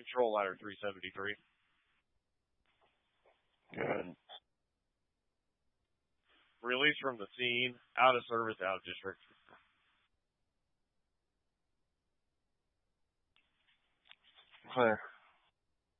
Control ladder 373. Good. Release from the scene. Out of service, out of district. Clear.